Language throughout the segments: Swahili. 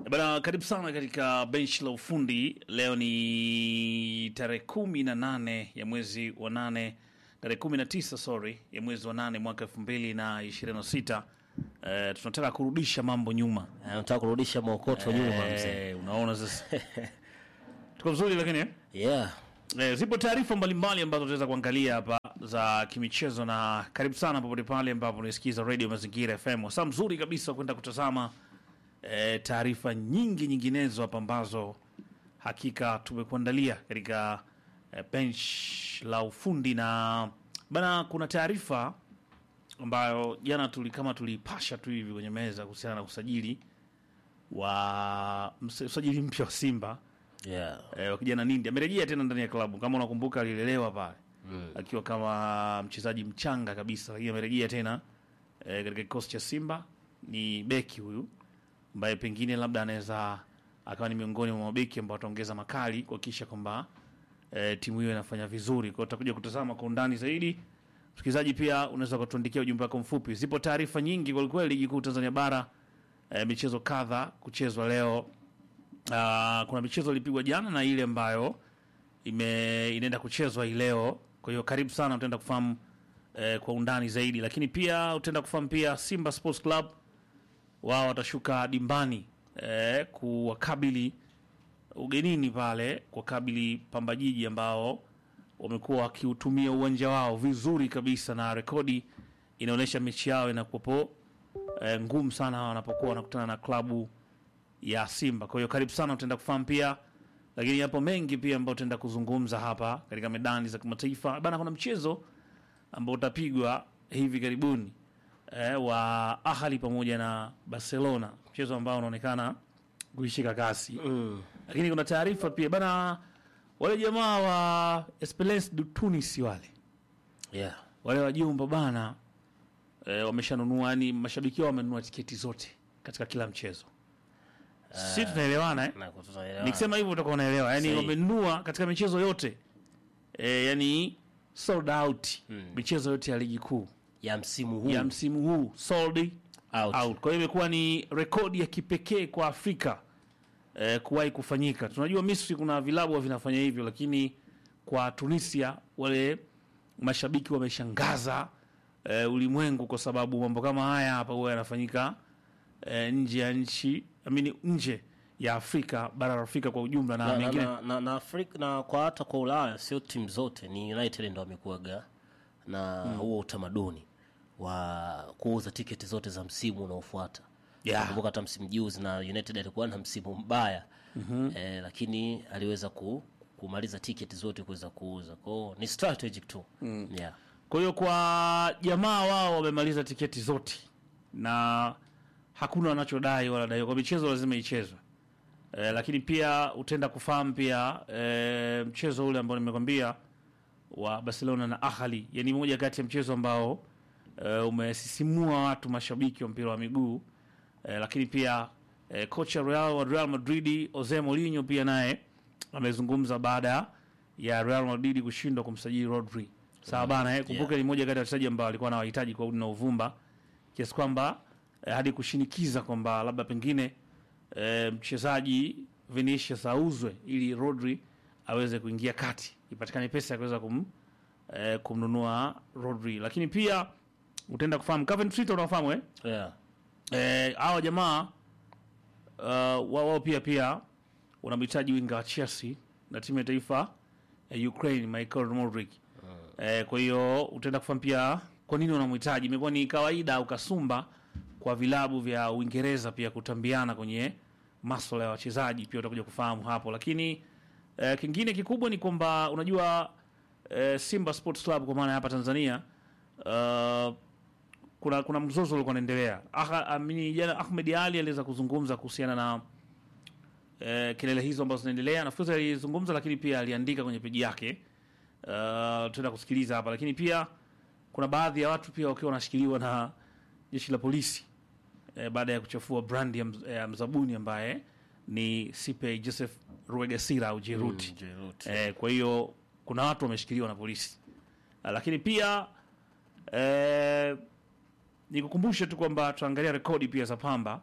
Bana, karibu sana katika bench la ufundi. Leo ni tarehe 18 ya mwezi wa 8, tarehe 19 sorry, ya mwezi wa 8 mwaka 2026. Tunataka kurudisha mambo nyuma. Nataka kurudisha mwokoto nyuma mzee. Unaona sasa. Tuko vizuri lakini Yeah. Zipo taarifa mbalimbali ambazo tunaweza kuangalia hapa za kimichezo, na karibu sana popote pale ambapo unasikiza Radio Mazingira FM. Wasaa mzuri kabisa kwenda kutazama taarifa nyinginezo hapa ambazo hakika tumekuandalia katika bench la ufundi. Na bana, kuna taarifa ambayo jana tulipasha tu hivi kwenye meza kuhusiana na usajili mpya wa Simba. Yeah. Wa kijana Nindi amerejea tena ndani ya klabu. Kama unakumbuka alilelewa pale akiwa kama mchezaji mchanga kabisa, lakini amerejea tena katika kikosi cha Simba. Ni beki huyu ambaye pengine labda anaweza akawa ni miongoni mwa mabeki ambao wataongeza makali kuhakikisha kwamba timu hiyo inafanya vizuri. Kwa hiyo tutakuja kutazama kwa undani zaidi. Msikilizaji, pia unaweza kutuandikia ujumbe wako mfupi. Zipo taarifa nyingi kwa kweli. Ligi kuu Tanzania bara, michezo kadha kuchezwa leo. Kuna michezo ilipigwa jana na ile ambayo inaenda kuchezwa hii leo. Kwa hiyo karibu sana, utaenda kufahamu kwa undani zaidi, lakini pia utaenda kufahamu pia Simba Sports Club wao watashuka dimbani kuwakabili ugenini pale, kuwakabili Pamba Jiji ambao wamekuwa wakiutumia uwanja wao vizuri kabisa, na rekodi inaonyesha mechi yao inakuwa ngumu sana wanapokuwa wanakutana na klabu ya Simba. Kwa hiyo karibu sana, utaenda kufahamu pia, lakini hapo mengi pia ambao utaenda kuzungumza hapa katika medani za kimataifa. Bana, kuna mchezo ambao utapigwa hivi karibuni wa Ahly pamoja na Barcelona, mchezo ambao unaonekana kuishika kasi. Lakini kuna taarifa pia bana, wale jamaa wa Esperance de Tunis wale wajumba bana, wameshanunua, yani mashabiki wao wamenunua tiketi zote katika kila mchezo. Sisi tunaelewana nikisema hivyo utakuwa unaelewa. Yani wamenunua katika michezo yote, yani sold out michezo yote ya ligi kuu ya msimu huu sold out. Kwa hiyo imekuwa ni rekodi ya kipekee kwa Afrika kuwahi kufanyika. Tunajua Misri kuna vilabu vinafanya hivyo, lakini kwa Tunisia wale mashabiki wameshangaza ulimwengu, kwa sababu mambo kama haya hapa huwa yanafanyika nje ya nchi, nje ya Afrika, bara la Afrika kwa ujumla na mengine na Afrika, na kwa hata kwa Ulaya sio timu zote, ni United ndio wamekuaga na huo utamaduni wa kuuza tiketi zote za msimu unaofuata. Nakumbuka hata msimu juzi na United alikuwa na msimu mbaya lakini aliweza kumaliza tiketi zote kuweza kuuza. Kwa hiyo ni strategic tu. Kwa hiyo kwa jamaa wao wamemaliza tiketi zote na hakuna wanachodai wala dai, kwa michezo lazima ichezwe. Lakini pia utaenda kufahamu pia mchezo ule ambao nimekwambia wa Barcelona na Ahly, yani moja kati ya mchezo ambao umesisimua watu, mashabiki wa mpira wa miguu. Lakini pia kocha wa Real Madrid Jose Mourinho pia naye amezungumza baada ya Real Madrid kushindwa kumsajili Rodri. Sawa bana, kumbuka ni moja kati ya wachezaji ambao alikuwa anawahitaji kwa udi na uvumba, kiasi kwamba hadi kushinikiza kwamba labda pengine mchezaji Vinicius auzwe ili Rodri aweze kuingia kati, ipatikane pesa ya kuweza kumnunua Rodri. Lakini pia utaenda kufahamu Coventry, unafahamu hao jamaa wao pia wanamhitaji winga wa Chelsea na timu ya taifa ya Ukraine Michael Mudryk. Kwa hiyo utaenda kufahamu pia kwa nini wanamhitaji. Imekuwa ni kawaida au kasumba kwa vilabu vya Uingereza pia kutambiana kwenye masuala ya wachezaji, pia utakuja kufahamu hapo. Lakini kingine kikubwa ni kwamba unajua Simba Sports Club kwa maana hapa Tanzania kuna mzozo ulikuwa unaendelea. Jana Ahmed Ali aliweza kuzungumza kuhusiana na kelele hizo ambazo zinaendelea. Nafikiri alizungumza, lakini pia aliandika kwenye peji yake. Tutaenda kusikiliza hapa. Lakini pia kuna baadhi ya watu pia wakiwa wanashikiliwa na jeshi la polisi baada ya kuchafua brandi ya mzabuni ambaye ni Sipe Joseph Ruegasira au Jeruti. Kwa hiyo kuna watu wameshikiliwa na polisi. Lakini pia nikukumbushe tu kwamba tuangalia rekodi pia za Pamba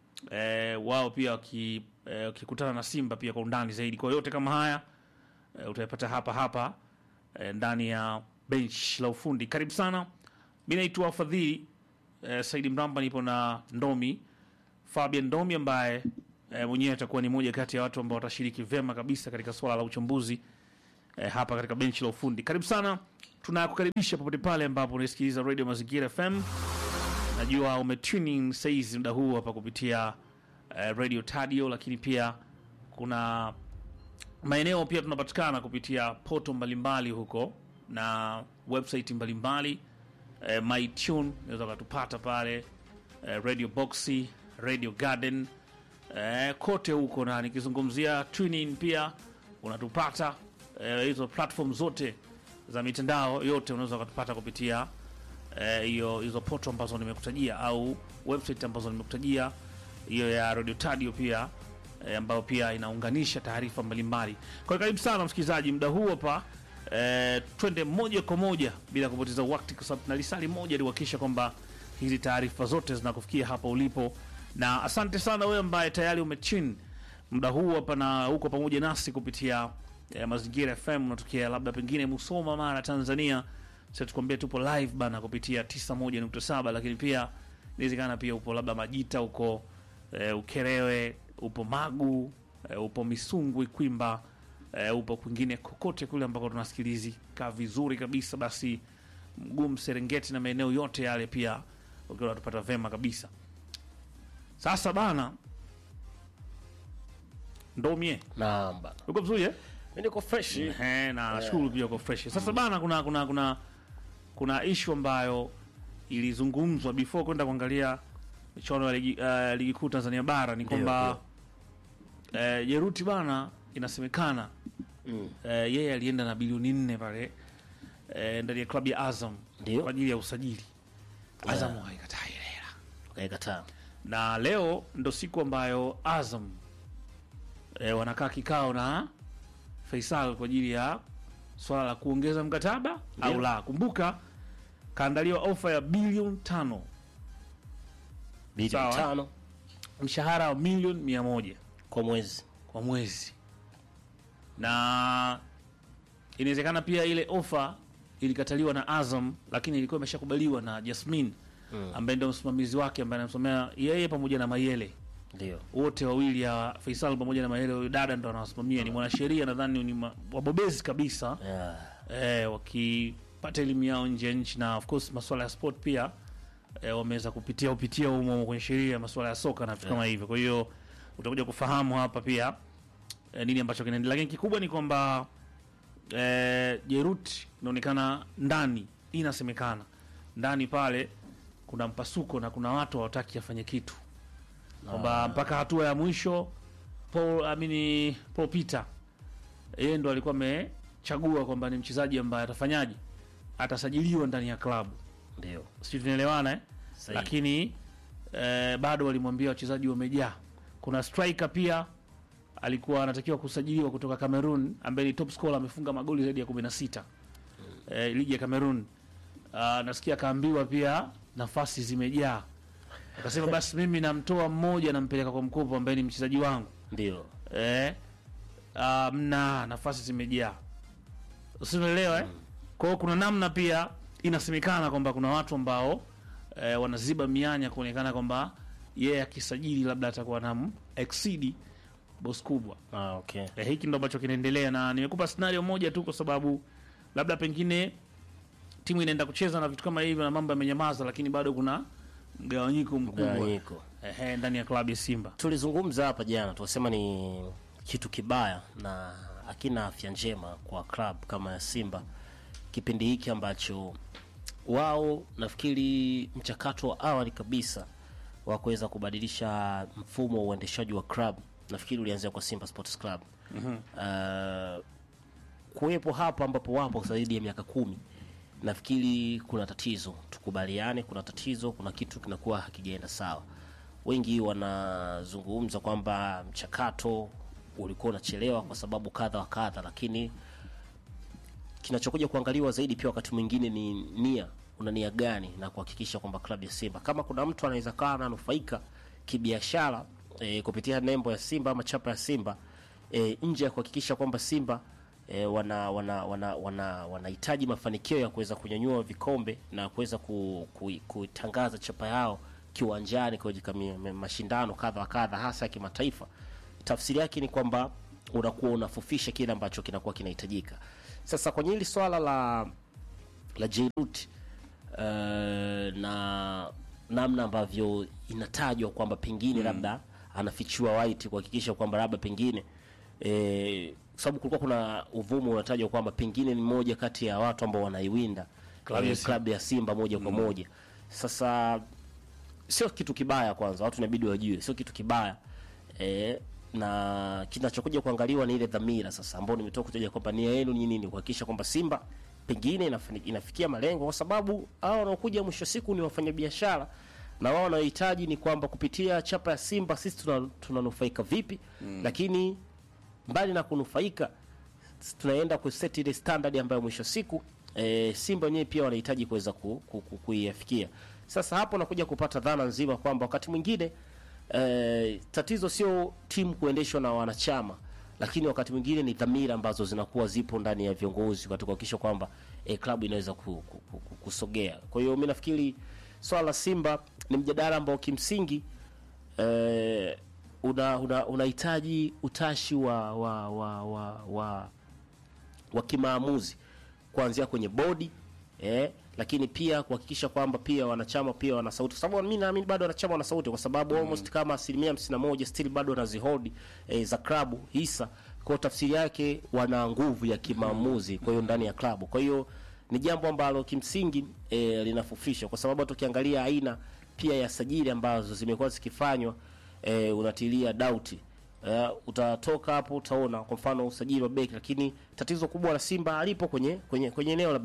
wao pia wakikutana na Simba pia kwa undani zaidi. Kwa yote kama haya utayapata hapa ndani ya bench la ufundi. Karibu sana. Mimi naitwa Fadhili Saidi Mramba, nipo na Ndomi Fabian Ndomi ambaye mwenyewe atakuwa ni moja kati ya watu ambao watashiriki vema kabisa katika swala la uchambuzi hapa katika benchi la ufundi. Karibu sana. Tunakukaribisha popote pale ambapo unasikiliza Radio Mazingira FM. Najua umetuning saizi muda huu hapa kupitia Radio Tadio, lakini pia kuna maeneo pia tunapatikana kupitia poto mbalimbali huko na website mbalimbali. MyTune unaweza kutupata pale, Radio Boxy, Radio Garden, kote huko, na nikizungumzia tuning pia unatupata hizo platform zote za mitandao yote unaweza kutupata kupitia hizo poto ambazo nimekutajia au website ambazo nimekutajia, hiyo ya Radio Tadio pia ambayo pia inaunganisha taarifa mbalimbali. Kwa hiyo karibu sana msikilizaji, muda huu hapa twende moja kwa moja bila kupoteza wakati, kwa sababu tunalisali moja ili kuhakikisha kwamba hizi taarifa zote zinakufikia hapa ulipo. Na asante sana wewe ambaye tayari umetune muda huu hapa na huko pamoja nasi kupitia Mazingira FM. Unatokea labda pengine Musoma, Mara, Tanzania. Sasa tukwambia tupo live bana kupitia 91.7, lakini pia inawezekana pia upo labda Majita huko, Ukerewe, upo Magu, upo Misungwi, Kwimba, upo kwingine kokote kule ambako tunasikilizika vizuri kabisa, basi Mgumu, Serengeti na maeneo yote yale pia ukiwa unatupata vema kabisa. Sasa bana Ndomie, Naam bana. uko vizuri Mimi niko fresh. na nashukuru pia uko fresh. Sasa bana kuna issue ambayo ilizungumzwa before kwenda kuangalia michuano ya ligi kuu Tanzania bara, ni kwamba Jeruti bana inasemekana yeye alienda na bilioni 4 pale ndani ya klabu ya Azam kwa ajili ya usajili. Azam haikataa ile hela. Haikataa. Na leo ndo siku ambayo Azam wanakaa kikao na Faisal kwa ajili ya swala la kuongeza mkataba au la. Kumbuka kaandaliwa ofa ya bilioni 5. Bilioni 5 mshahara wa milioni 100 kwa mwezi. Na inawezekana pia ile ofa ilikataliwa na Azam, lakini ilikuwa imeshakubaliwa na Jasmine ambaye ndio msimamizi wake, ambaye anamsomea yeye pamoja na Mayele. Ndio. Wote wawili ya Faisal pamoja na Mayele, huyo dada ndo anawasimamia, ni mwanasheria nadhani, ni wabobezi kabisa. Wakipata elimu yao nje ya nchi, na of course masuala ya sport pia wameweza kupitia humo kwenye sheria, masuala ya soka na vitu kama hivyo. Kwa hiyo utakuja kufahamu hapa pia nini ambacho kinaendelea, lakini kikubwa ni kwamba Jerut inaonekana ndani, inasemekana ndani pale kuna mpasuko na kuna watu hawataki afanye kitu, kwamba mpaka hatua ya mwisho Paul Peter yeye ndo alikuwa amechagua kwamba ni mchezaji ambaye atafanyaje, atasajiliwa ndani ya klabu. Ndio. Sisi tunaelewana lakini bado walimwambia wachezaji wamejaa. Kuna striker pia alikuwa anatakiwa kusajiliwa kutoka Cameroon, ambaye ni top scorer, amefunga magoli zaidi ya 16 ligi ya Cameroon. Nasikia kaambiwa pia nafasi zimejaa, akasema basi mimi namtoa mmoja nampeleka kwa mkopo ambaye ni mchezaji wangu. Ndio. Na nafasi zimejaa, usielewe. Kwa hiyo kuna namna pia inasemekana kwamba kuna watu ambao wanaziba mianya kuonekana kwamba yeye akisajili labda atakuwa na exceed boss kubwa. Okay. Hiki ndo ambacho kinaendelea, na nimekupa scenario moja tu kwa sababu labda pengine timu inaenda kucheza na vitu kama hivyo na mambo yamenyamaza, lakini bado kuna mgawanyiko mkubwa ndani ya klabu ya Simba. Tulizungumza hapa jana, tukasema ni kitu kibaya na hakina afya njema kwa club kama ya Simba kipindi hiki ambacho wao, nafikiri mchakato wa awali kabisa wa kuweza kubadilisha mfumo wa uendeshaji wa club, nafikiri ulianzia kwa Simba Sports Club. Kuwepo hapa ambapo wapo zaidi ya miaka 10, nafikiri kuna tatizo, tukubaliane, kuna tatizo, kuna kitu kinakuwa hakijaenda sawa. Wengi wanazungumza kwamba mchakato ulikuwa unachelewa kwa sababu kadha wa kadha, lakini kinachokuja kuangaliwa zaidi pia wakati mwingine ni nia, una nia gani na kuhakikisha kwamba klabu ya Simba, kama kuna mtu anaweza kaa ananufaika kibiashara kupitia nembo ya Simba ama chapa ya Simba nje ya kuhakikisha kwamba Simba wanahitaji mafanikio ya kuweza kunyanyua vikombe na kuweza kutangaza chapa yao kiwanjani kwenye mashindano kadha wa kadha hasa ya kimataifa. Tafsiri yake ni kwamba unakuwa unafufisha kile ambacho kinakuwa kinahitajika. Sasa kwenye hili swala la Jairut na namna ambavyo inatajwa kwamba pengine labda anafichua White kuhakikisha kwamba labda pengine sababu kulikuwa kuna uvumu unatajwa kwamba pengine ni moja kati ya watu ambao wanaiwinda klabu ya Simba moja kwa moja. Sasa sio kitu kibaya, kwanza watu inabidi wajue sio kitu kibaya na kinachokuja kuangaliwa ni ile dhamira sasa ambao nimetoka kutaja kwamba nia yenu ni nini kuhakikisha kwamba Simba pengine inafikia malengo, kwa sababu hao wanaokuja mwisho siku ni wafanyabiashara na wao wanahitaji ni kwamba kupitia chapa ya Simba sisi tunanufaika vipi. Lakini mbali na kunufaika tunaenda kuset ile standard ambayo mwisho siku Simba wenyewe pia wanahitaji kuweza kuifikia. Sasa hapo nakuja kupata dhana nzima kwamba wakati mwingine tatizo sio timu kuendeshwa na wanachama, lakini wakati mwingine ni dhamira ambazo zinakuwa zipo ndani ya viongozi katika kuhakikisha kwamba klabu inaweza kusogea. Kwa hiyo mimi nafikiri swala la Simba ni mjadala ambao kimsingi unahitaji utashi wa kimaamuzi kuanzia kwenye bodi lakini pia kuhakikisha kwamba pia wanachama pia wana sauti, kwa sababu mimi naamini bado wanachama wana sauti, kwa sababu almost kama 51% still bado wanazihold za klabu hisa. Kwa tafsiri yake wana nguvu ya kimaamuzi kwa hiyo ndani ya klabu. Kwa hiyo ni jambo ambalo kimsingi linafufisha, kwa sababu tukiangalia aina pia ya sajili ambazo zimekuwa zikifanywa unatilia doubt. Utatoka hapo utaona kwa mfano usajili wa beki, lakini tatizo kubwa la Simba alipo kwenye eneo la